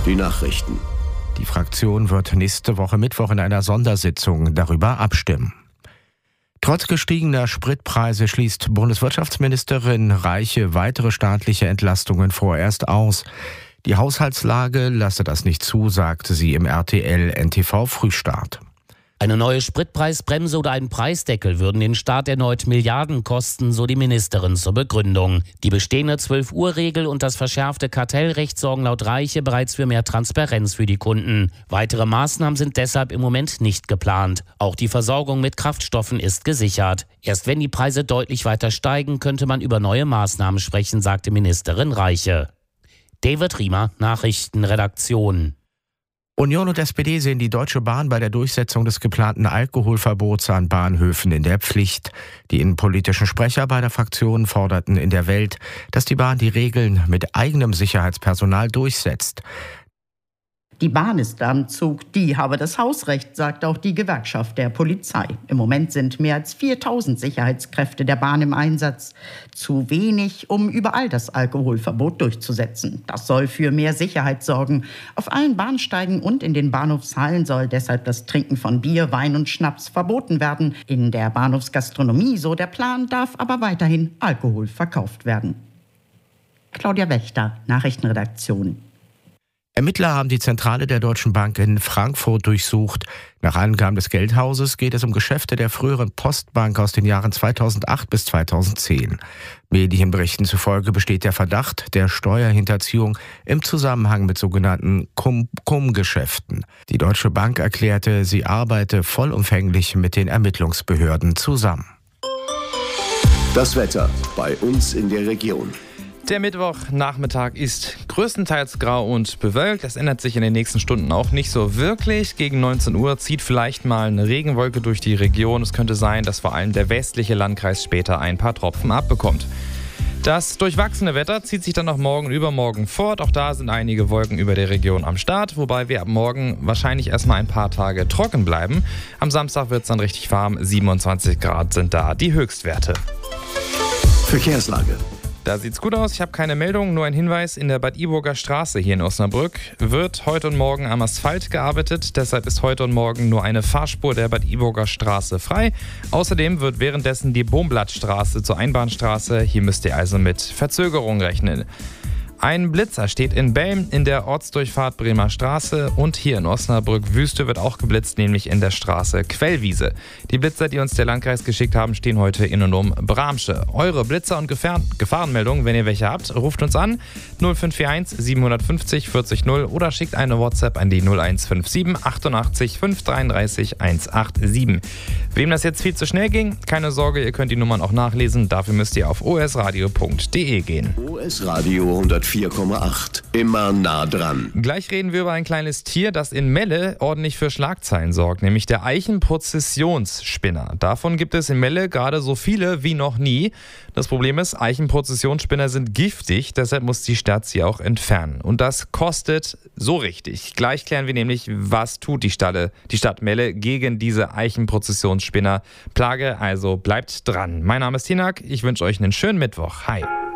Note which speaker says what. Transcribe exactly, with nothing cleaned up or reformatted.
Speaker 1: Die Nachrichten.
Speaker 2: Die Fraktion wird nächste Woche Mittwoch in einer Sondersitzung darüber abstimmen. Trotz gestiegener Spritpreise schließt Bundeswirtschaftsministerin Reiche weitere staatliche Entlastungen vorerst aus. Die Haushaltslage lasse das nicht zu, sagte sie im R T L-N T V-Frühstart.
Speaker 3: Eine neue Spritpreisbremse oder ein Preisdeckel würden den Staat erneut Milliarden kosten, so die Ministerin zur Begründung. Die bestehende zwölf-Uhr-Regel und das verschärfte Kartellrecht sorgen laut Reiche bereits für mehr Transparenz für die Kunden. Weitere Maßnahmen sind deshalb im Moment nicht geplant. Auch die Versorgung mit Kraftstoffen ist gesichert. Erst wenn die Preise deutlich weiter steigen, könnte man über neue Maßnahmen sprechen, sagte Ministerin Reiche. David Riemer, Nachrichtenredaktion.
Speaker 2: Union und S P D sehen die Deutsche Bahn bei der Durchsetzung des geplanten Alkoholverbots an Bahnhöfen in der Pflicht. Die innenpolitischen Sprecher beider Fraktionen forderten in der Welt, dass die Bahn die Regeln mit eigenem Sicherheitspersonal durchsetzt.
Speaker 4: Die Bahn ist am Zug, die habe das Hausrecht, sagt auch die Gewerkschaft der Polizei. Im Moment sind mehr als viertausend Sicherheitskräfte der Bahn im Einsatz. Zu wenig, um überall das Alkoholverbot durchzusetzen. Das soll für mehr Sicherheit sorgen. Auf allen Bahnsteigen und in den Bahnhofshallen soll deshalb das Trinken von Bier, Wein und Schnaps verboten werden. In der Bahnhofsgastronomie, so der Plan, darf aber weiterhin Alkohol verkauft werden. Claudia Wächter, Nachrichtenredaktion.
Speaker 2: Ermittler haben die Zentrale der Deutschen Bank in Frankfurt durchsucht. Nach Angaben des Geldhauses geht es um Geschäfte der früheren Postbank aus den Jahren zweitausendacht bis zweitausendzehn. Medienberichten zufolge besteht der Verdacht der Steuerhinterziehung im Zusammenhang mit sogenannten Cum-Cum-Geschäften. Die Deutsche Bank erklärte, sie arbeite vollumfänglich mit den Ermittlungsbehörden zusammen.
Speaker 1: Das Wetter bei uns in der Region.
Speaker 5: Der Mittwochnachmittag ist größtenteils grau und bewölkt. Das ändert sich in den nächsten Stunden auch nicht so wirklich. Gegen neunzehn Uhr zieht vielleicht mal eine Regenwolke durch die Region. Es könnte sein, dass vor allem der westliche Landkreis später ein paar Tropfen abbekommt. Das durchwachsene Wetter zieht sich dann noch morgen und übermorgen fort. Auch da sind einige Wolken über der Region am Start, wobei wir ab morgen wahrscheinlich erstmal ein paar Tage trocken bleiben. Am Samstag wird es dann richtig warm. siebenundzwanzig Grad sind da die Höchstwerte.
Speaker 1: Verkehrslage.
Speaker 5: Da sieht's gut aus. Ich habe keine Meldung, nur ein Hinweis. In der Bad Iburger Straße hier in Osnabrück wird heute und morgen am Asphalt gearbeitet. Deshalb ist heute und morgen nur eine Fahrspur der Bad Iburger Straße frei. Außerdem wird währenddessen die Bomblattstraße zur Einbahnstraße. Hier müsst ihr also mit Verzögerung rechnen. Ein Blitzer steht in Belm in der Ortsdurchfahrt Bremer Straße und hier in Osnabrück-Wüste wird auch geblitzt, nämlich in der Straße Quellwiese. Die Blitzer, die uns der Landkreis geschickt haben, stehen heute in und um Bramsche. Eure Blitzer- und Gefahr- Gefahrenmeldungen, wenn ihr welche habt, ruft uns an null fünf vier eins sieben fünf null vierzig null oder schickt eine WhatsApp an die null eins fünf sieben achtundachtzig fünf dreiunddreißig hundertsiebenundachtzig. Wem das jetzt viel zu schnell ging, keine Sorge, ihr könnt die Nummern auch nachlesen. Dafür müsst ihr auf o s radio punkt d e gehen.
Speaker 1: O S Radio hundertvier Komma acht. Immer nah dran.
Speaker 5: Gleich reden wir über ein kleines Tier, das in Melle ordentlich für Schlagzeilen sorgt, nämlich der Eichenprozessionsspinner. Davon gibt es in Melle gerade so viele wie noch nie. Das Problem ist, Eichenprozessionsspinner sind giftig, deshalb muss die Stadt sie auch entfernen. Und das kostet so richtig. Gleich klären wir nämlich, was tut die Stadt, die Stadt Melle gegen diese Eichenprozessionsspinner-Plage. Also bleibt dran. Mein Name ist Tinak, ich wünsche euch einen schönen Mittwoch. Hi.